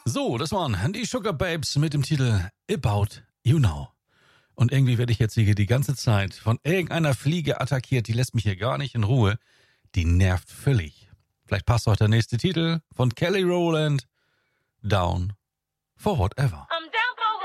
So, das waren die Sugar Babes mit dem Titel About You Now. Und irgendwie werde ich jetzt hier die ganze Zeit von irgendeiner Fliege attackiert, die lässt mich hier gar nicht in Ruhe. Die nervt völlig. Vielleicht passt auch der nächste Titel von Kelly Rowland, Down for Whatever.